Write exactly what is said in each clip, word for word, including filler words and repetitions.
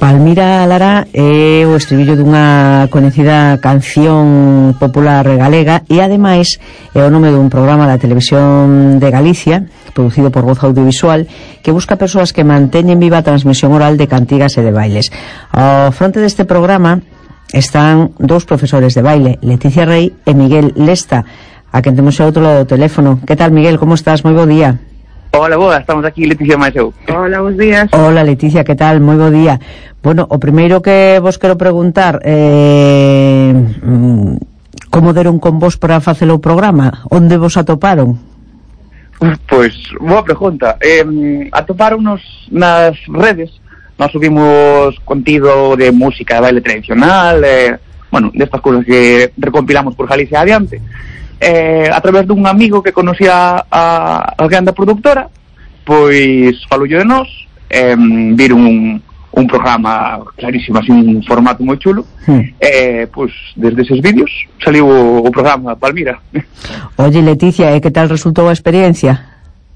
Palmira Lara é o estribillo dunha coñecida canción popular galega e ademais é o nome dun programa da Televisión de Galicia producido por Voz Audiovisual que busca persoas que manteñen viva a transmisión oral de cantigas e de bailes. Ao fronte deste programa están dous profesores de baile, Leticia Rey e Miguel Lesta, a quen temos ao outro lado do teléfono. Que tal, Miguel? Como estás? Moi bo día. Hola, boa, estamos aquí, Leticia máis eu. Hola, bons días. Hola, Leticia, que tal? Moi bo día. Bueno, o primeiro que vos quero preguntar eh, como deron con vos para facer o programa? Onde vos atoparon? Pois, boa pregunta. Eh, atoparonnos nas redes. Nós subimos contido de música de baile tradicional, eh, bueno, destas cousas que recompilamos por Galicia adiante. Eh, a través dun amigo que conocía a alguén da productora, pois falou de nós, eh, viron un, un programa clarísimo, así un formato moi chulo, hmm. eh, pois desde eses vídeos saliu o, o programa Palmira. Oye, Leticia, e que tal resultou a experiencia?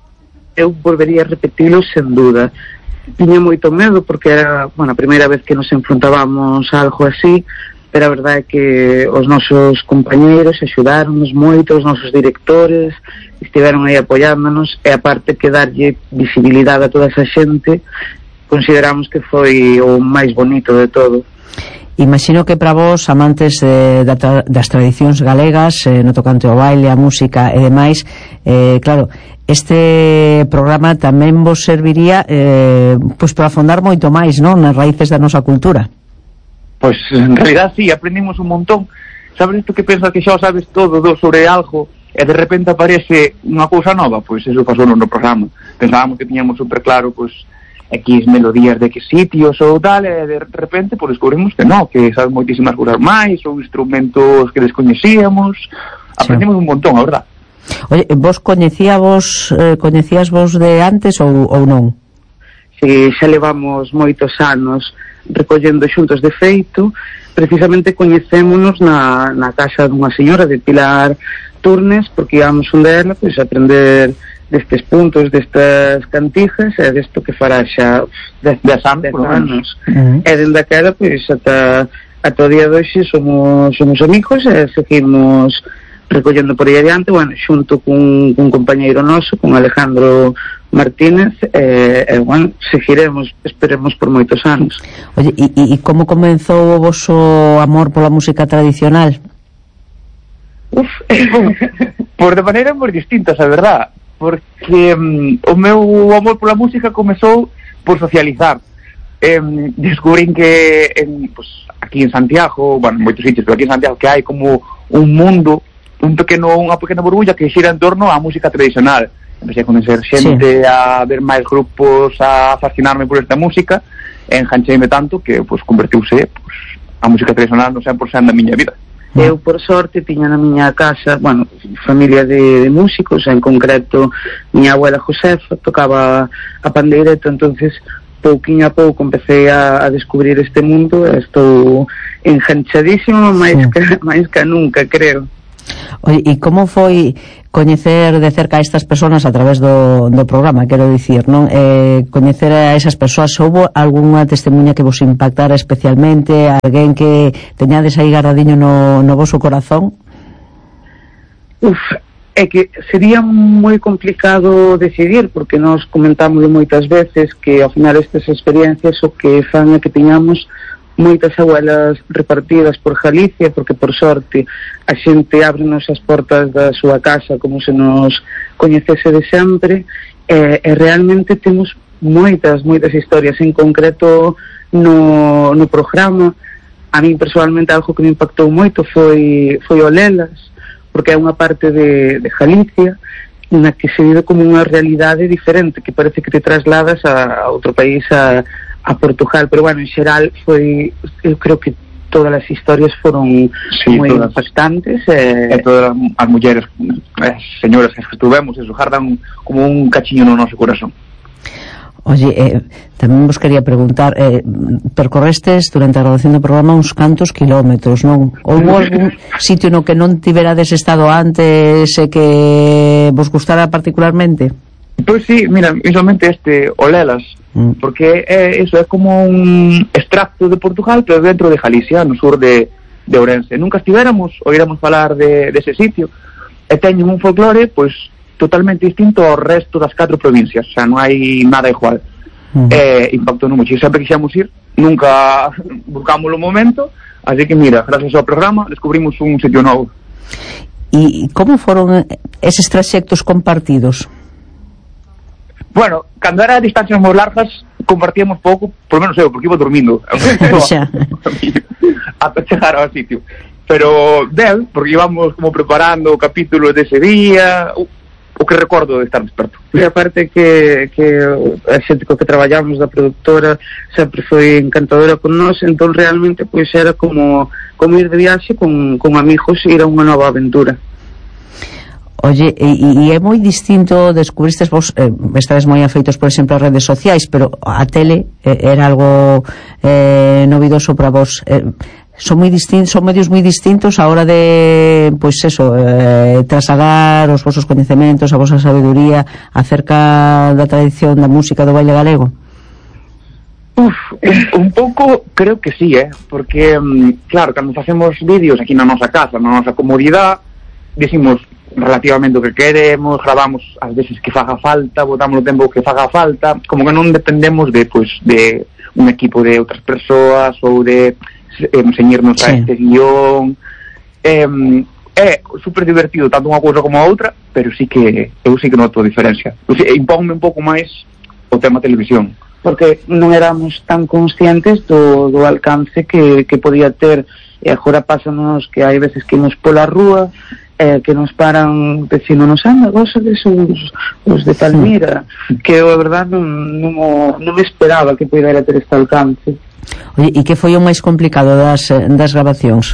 Eu volvería a repetilo sen duda. Tiña moito medo porque era, bueno, a primeira vez que nos enfrontábamos a algo así, pero a verdade é que os nosos compañeiros axudáronos moito, os nosos directores estiveron aí apoiándonos, e aparte que darlle visibilidade a toda esa xente consideramos que foi o máis bonito de todo. Imagino que para vos, amantes eh, da tra das tradicións galegas, eh, no tocante ao baile, a música e demais, eh, claro, este programa tamén vos serviría eh, pois para afondar moito máis, non, nas raíces da nosa cultura. Pois, en realidad, sí, aprendimos un montón. Sabes isto que pensas que xa sabes todo do, sobre algo e de repente aparece unha cousa nova? Pois eso pasou no programa. Pensábamos que tiñamos super claro, pois, X melodías de que sitios ou tal, e de repente, pois, descubrimos que non, que sabes moitísimas cousas máis, ou instrumentos que descoñecíamos. Aprendimos sí. un montón, a verdad. Oye, vos coñecíavos, eh, coñecías vos de antes ou, ou non? Si, xa levamos moitos anos recollendo xuntos, de feito precisamente coñecémonos na, na casa dunha señora de Pilar Turnes, porque íamos un dela pois a aprender destes puntos, destas cantigas, e desto que fará xa dez anos, uh-huh. e dende aquela pois ata, ata o día de hoxe somos, somos amigos e seguimos recollendo por aí adiante, bueno, xunto cun, cun compañeiro noso, con Alejandro Martínez, e, eh, bueno, seguiremos, esperemos por moitos anos. Oye, e, e como comenzou o vosso amor pola música tradicional? Uf, por de maneira moi distintas, a verdad, porque um, o meu amor pola música comezou por socializar. Um, descubrín que en, pues, aquí en Santiago, bueno, en moitos sitios, pero aquí en Santiago que hai como un mundo, un pequeno, unha pequena burbulla que xira en torno á música tradicional. Empecé a conocer xente, sí. a ver máis grupos, a fascinarme por esta música, e engancheime tanto que pues, convertiuse pues, a música tradicional no cen por cento da miña vida. Eu, por sorte, tiña na miña casa, bueno, familia de, de músicos, en concreto, miña abuela Josefa tocaba a pandeireta, entonces pouquinho a pouco empecé a, a descubrir este mundo, e estou enganchadísimo máis, sí. que, máis que nunca, creo. Oye, e como foi coñecer de cerca a estas persoas a través do, do programa, quero dicir, non? Eh, coñecer a esas persoas, houbo algunha testemunha que vos impactara especialmente, alguén que teñades aí guardadiño no, no voso corazón? Uf, é que sería moi complicado decidir, porque nós comentamos moitas veces que ao final estas experiencias o que fan é que teñamos moitas abuelas repartidas por Galicia, porque por sorte a xente ábrenos as portas da súa casa como se nos coñecese de sempre, e, e realmente temos moitas, moitas historias. En concreto no, no programa, a mí personalmente algo que me impactou moito foi, foi o Lelas, porque é unha parte de, de Galicia na que se vive como unha realidade diferente, que parece que te trasladas a, a outro país, a a Portugal, pero bueno, en xeral foi, eu creo que todas as historias foron sí, moi todas, impactantes e, e todas as mulleres, as señoras que estuvemos, eso, jardan como un cachiño no noso corazón. Oye, eh, tamén vos quería preguntar, eh, percorrestes durante a grabación do programa uns cantos kilómetros, non? Houbo algún sitio no que non tiverades estado antes e que vos gustara particularmente? Pois sí, mira, visualmente este Olelas, mm. porque é, eso é como un extracto de Portugal, pero dentro de Galicia, no sur de, de Ourense. Nunca estivéramos, oiremos falar de, de ese sitio, e teñen un folclore, pois, totalmente distinto ao resto das catro provincias, o sea, non hai nada igual. Mm. Eh, impactou no mucho, e sempre quixemos ir, nunca buscamos o momento, así que mira, gracias ao programa, descubrimos un sitio novo. E como foron eses traxectos compartidos? Bueno, cando era a distancias moi largas compartíamos pouco, por menos eu, porque iba dormindo ata chegar ao sitio, pero del, porque íbamos como preparando o capítulo dese día, o, o que recordo de estar desperto. E aparte que, que a xente co que traballamos da productora sempre foi encantadora con nós, entón realmente pois era como, como ir de viaxe con, con amigos e ir a unha nova aventura. Oye, e, e é moi distinto, descubristes vos, eh, estades moi afeitos, por exemplo, as redes sociais, pero a tele eh, era algo eh, novidoso para vos. Eh, son moi distintos, son medios moi distintos a hora de, pois eso, eh, trasladar os vosos coñecementos, a vosa sabedoría acerca da tradición da música do baile galego. Uf, un pouco creo que sí, eh, porque claro, cando facemos vídeos aquí na nosa casa, na nosa comodidade, dicimos relativamente o que queremos, gravamos as veces que faga falta, botamos o tempo que faga falta, como que non dependemos de, pois, de un equipo de outras persoas ou de eh, enseñarnos sí. a este guión. Eh, é super divertido tanto unha cousa como a outra, pero sí que eu sí que noto a diferencia. O sea, impónme un pouco máis o tema televisión, porque non éramos tan conscientes do, do alcance que, que podía ter, e agora pásanos que hai veces que imos pola rúa eh, que nos paran dicindo-nos, anda, goza de os, os de Palmira, que eu, a verdade, non, non, non me esperaba que pudera ter este alcance. Oye, e que foi o máis complicado das, das grabacións?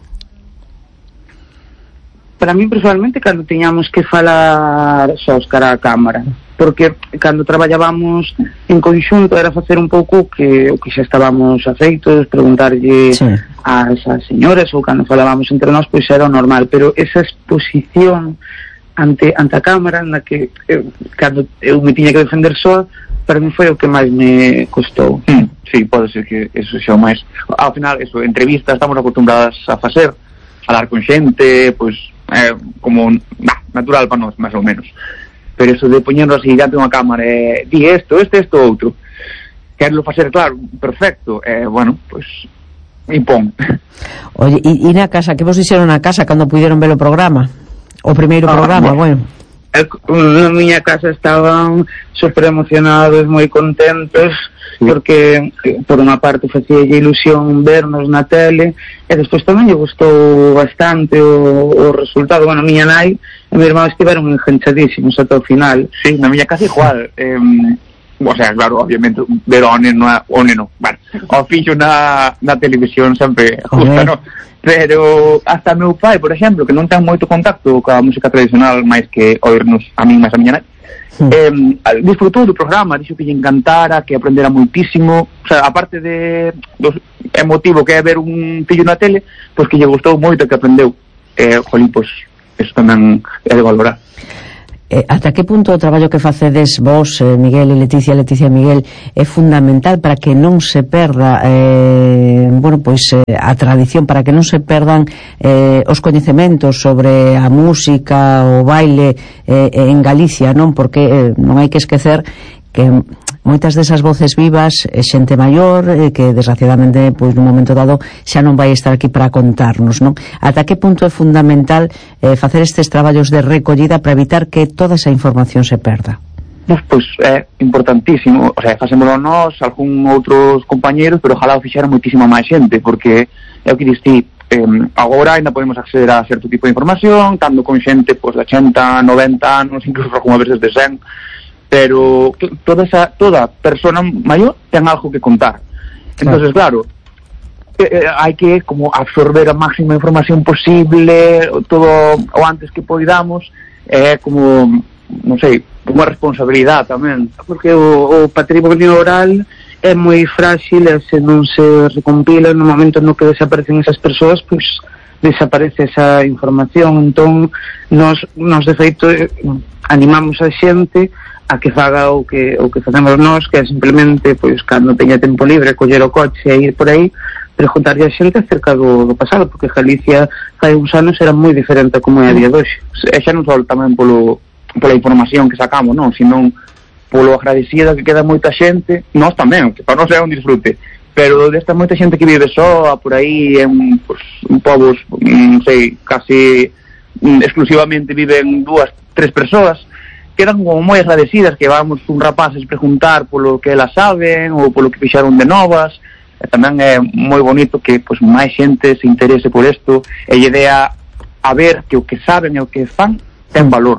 Para mí, personalmente, cando tiñamos que falar sós cara a cámara, porque cando traballábamos en conxunto era facer un pouco que o que xa estábamos afeitos, preguntarlle sí. ás, ás señoras, ou cando falábamos entre nós, pois era o normal, pero esa exposición ante, ante a cámara na que eu, cando eu me tiña que defender só, para mí foi o que máis me costou. Mm, sí, pode ser que eso xa o máis. Ao final, eso, entrevistas estamos acostumbradas a facer, falar con xente, pois eh, como nah, natural para nós, máis ou menos. Pero eso de poñernos así diante unha cámara e eh, di esto, este, esto, outro, querlo facer claro, perfecto, eh, bueno, pois impón. Oye, e, e na casa, que vos dixeron na casa cando puderon ver o programa? O primeiro ah, programa, bueno, bueno. Na miña casa estaban super emocionados, moi contentos, sí. Porque por unha parte facía ilusión vernos na tele, e despois tamén lle gustou bastante o, o resultado. Bueno, a miña nai e mi irmán estiveron enganchadísimos ata o final. Sí, na miña casa igual. eh, o sea, claro, obviamente ver o neno, o neno, bueno, o fillo na, na televisión sempre gusta, no? Pero hasta meu pai, por exemplo, que non ten moito contacto coa música tradicional máis que oírnos a min máis a miña nai, sí. eh, disfrutou do programa, dixo que lle encantara, que aprendera moitísimo, o sea, aparte de dos emotivo que é ver un fillo na tele, pois que lle gustou moito, que aprendeu. Eh, jolín, pois eso tamén é de valorar. Eh, ata que punto o traballo que facedes vos, eh, Miguel e Leticia, Leticia e Miguel, é fundamental para que non se perda eh, bueno, pois eh, a tradición, para que non se perdan eh, os coñecementos sobre a música, o baile eh, en Galicia, non? Porque eh, non hai que esquecer que moitas desas voces vivas é xente maior eh, que desgraciadamente pois nun momento dado xa non vai estar aquí para contarnos, non? Ata que punto é fundamental eh, facer estes traballos de recollida para evitar que toda esa información se perda? Pois é importantísimo, o sea, facémolo nós, algún outros compañeros, pero ojalá o fixera moitísima máis xente, porque é o que diste, eh, agora ainda podemos acceder a certo tipo de información, cando con xente pois, de ochenta, noventa anos, incluso algunha veces de cen, pero toda esa toda persona maior ten algo que contar. Entonces, claro, eh, hai que como absorber a máxima información posible, todo o antes que poidamos, é eh, como, non sei, unha responsabilidade tamén, porque o, o patrimonio oral é moi frágil e se non se recompila no momento no que desaparecen esas persoas, pois desaparece esa información. Entón nos, nos de feito animamos a xente a que faga o que o que facemos nós, que é simplemente, pois, cando teña tempo libre, coller o coche e ir por aí, preguntarlle a xente acerca do, do pasado, porque Galicia fai uns anos era moi diferente como é a día de hoxe. E xa non só tamén polo, pola información que sacamos, non, senón polo agradecida que queda moita xente, nós tamén, que para nós é un disfrute, pero desta moita xente que vive soa por aí en, pues, en povos, non sei, casi exclusivamente viven dúas, tres persoas, quedan como moi agradecidas que vamos un rapaces preguntar polo que elas saben ou polo que fixaron de novas. E tamén é moi bonito que pues, máis xente se interese por isto e lle dea a ver que o que saben e o que fan ten valor.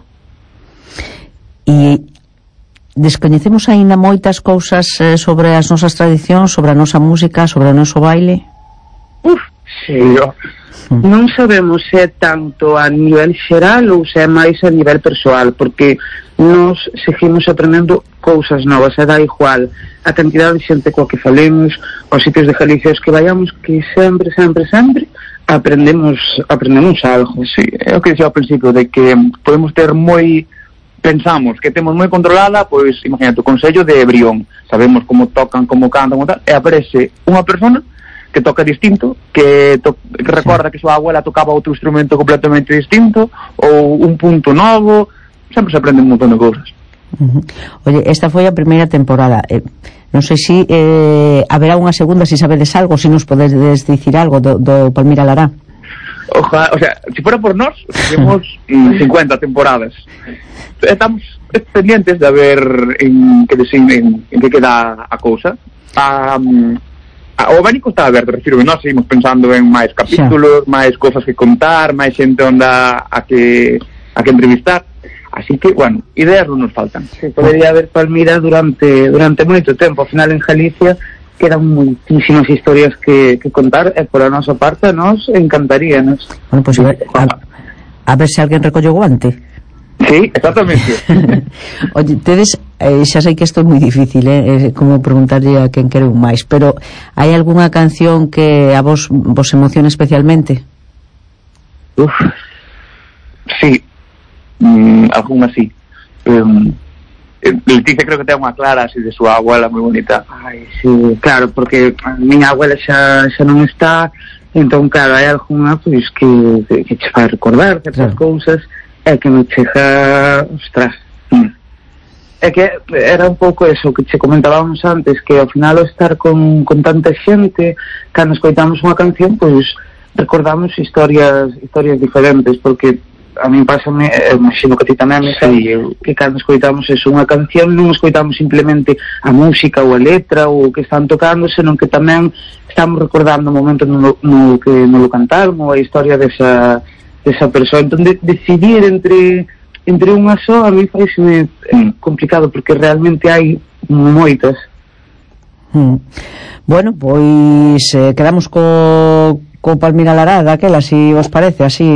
E descoñecemos aínda moitas cousas eh, sobre as nosas tradicións, sobre a nosa música, sobre o noso baile? Uf, sí. Non sabemos se é tanto a nivel xeral ou se é máis a nivel persoal, porque nos seguimos aprendendo cousas novas, e dá igual a cantidade de xente coa que falemos, os sitios de Galicia os que vayamos, que sempre, sempre, sempre aprendemos aprendemos algo. Sí, é o que dixía ao principio, de que podemos ter moi, pensamos que temos moi controlada, pois, imagínate, o Consello de Brión, sabemos como tocan, como cantan, como tal, e aparece unha persona que toca distinto, que, to que recorda que súa abuela tocaba outro instrumento completamente distinto, ou un punto novo, sempre se aprende un montón de cousas. Uh -huh. Oye, esta foi a primeira temporada, eh, non sei se eh, haberá unha segunda, se si sabedes algo, se si nos podedes dicir algo do, do Palmira Lará. Ojalá, o sea, se si fuera por nós, temos cincuenta temporadas. Estamos pendientes de ver en que, en, en que queda a cousa. Um, o abanico está aberto, refiro, nós seguimos pensando en máis capítulos, xa. máis cousas que contar, máis xente onda a que a que entrevistar, así que, bueno, ideas non nos faltan. Sí, podería haber Palmira durante durante moito tempo, ao final en Galicia quedan moitísimas historias que, que contar, e por a nosa parte nos encantaríanos. Bueno, pois pues, a, a ver se alguén recolle o guante. Sí, exactamente. Oye, tedes, eh, xa sei que isto é moi difícil, eh, como preguntarlle a quen quere un máis, pero hai algunha canción que a vos vos emociona especialmente? Uf, sí, mm, algunha sí. Um, Leticia creo que ten unha clara así de súa abuela moi bonita. Ai, sí, claro, porque a miña abuela xa, xa non está, entón, claro, hai algunha pois, que, que, que che vai recordar certas claro. cousas, é que me chega, ostras, mm. é que era un pouco eso que che comentábamos antes, que ao final ao estar con, con tanta xente, cando escoitamos unha canción, pois recordamos historias historias diferentes, porque a mí pásame, eu imagino que a ti tamén me sí, eu, que cando escoitamos eso, unha canción, non escoitamos simplemente a música ou a letra ou o que están tocando, senón que tamén estamos recordando o momento no, no que nos lo cantaron ou a historia desa desa persoa. Entón, de, decidir entre entre unha só a mí parece mm. complicado, porque realmente hai moitas. Mm. Bueno, pois eh, quedamos co co Palmira Lará, daquela, si vos parece, así,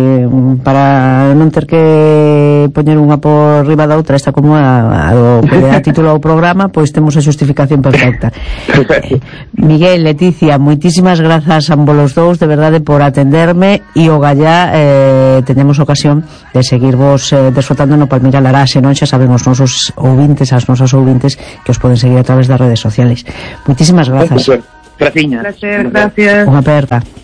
para non ter que poñer unha por riba da outra, esta como a, a do que le dá título ao programa, pois temos a xustificación perfecta. eh, Miguel, Leticia, moitísimas grazas a ambos os dous, de verdade, por atenderme, e o gallá eh, tenemos ocasión de seguirvos eh, desfrutando no Palmira Lará, senón xa saben os nosos ouvintes, as nosas ouvintes, que os poden seguir a través das redes sociales. Moitísimas grazas. Graciñas. Gracias, gracias. Unha aperta.